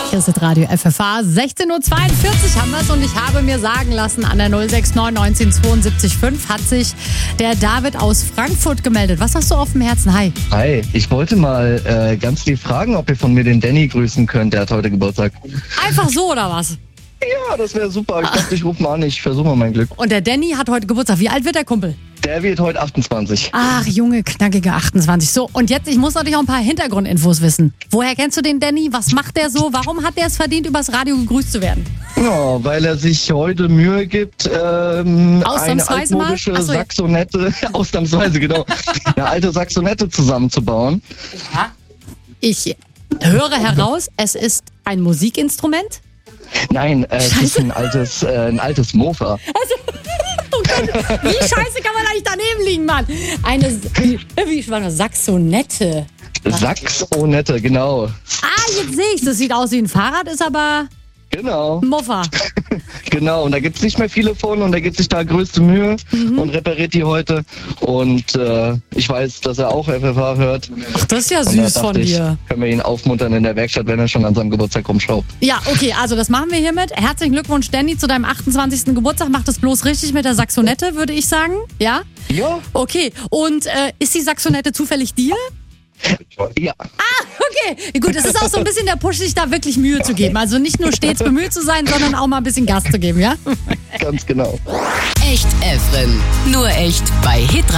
Hier ist das Radio FFH. 16.42 Uhr haben wir es und ich habe mir sagen lassen, an der 069 1972 5 hat sich der David aus Frankfurt gemeldet. Was hast du auf dem Herzen? Hi. Hi, ich wollte mal ganz lieb fragen, ob ihr von mir den Danny grüßen könnt, der hat heute Geburtstag. Einfach so oder was? Ja, das wäre super. Ich dachte, ich rufe mal an, ich versuche mal mein Glück. Und der Danny hat heute Geburtstag. Wie alt wird der Kumpel? Der wird heute 28. Ach, junge, knackige 28. So, und jetzt, ich muss natürlich auch ein paar Hintergrundinfos wissen. Woher kennst du den Danny? Was macht der so? Warum hat der es verdient, übers Radio gegrüßt zu werden? Ja, weil er sich heute Mühe gibt, eine altmodische Achso, ja. Saxonette, ausnahmsweise genau, eine alte Saxonette zusammenzubauen. Ja. Ich höre heraus, es ist ein Musikinstrument. Nein, es ist ein altes Mofa. Oh Gott, wie scheiße kann man eigentlich daneben liegen, Mann? Wie war das? Saxonette. Saxonette, genau. Ah, jetzt sehe ich, das sieht aus wie ein Fahrrad, ist aber Genau. ein Moffa. Genau, und da gibt's nicht mehr viele von und er gibt sich da größte Mühe und repariert die heute. Und ich weiß, dass er auch FFH hört. Ach, das ist ja Und da süß dachte von dir. Können wir ihn aufmuntern in der Werkstatt, wenn er schon an seinem Geburtstag rumschraubt. Ja, okay, also das machen wir hiermit. Herzlichen Glückwunsch, Danny, zu deinem 28. Geburtstag. Mach das bloß richtig mit der Saxonette, würde ich sagen. Ja? Ja. Okay, und ist die Saxonette zufällig dir? Ja. Okay, gut, das ist auch so ein bisschen der Push, sich da wirklich Mühe zu geben. Also nicht nur stets bemüht zu sein, sondern auch mal ein bisschen Gas zu geben, ja? Ganz genau. Echt Efren. Nur echt bei Hitradio.